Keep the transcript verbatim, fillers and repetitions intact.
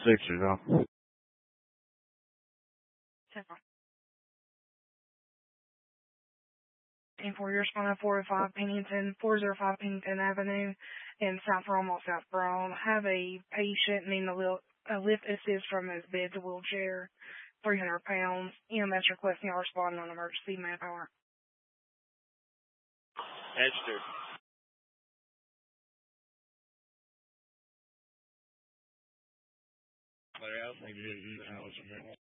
Sixers, huh? For your respondent four oh five Pennington, four oh five Pennington Avenue in South Rommel, South Brown. Have a patient needing a, lift, a lift assist from his bed to wheelchair, three hundred pounds. E M S requesting y'all respond on emergency manpower. Registered. What else?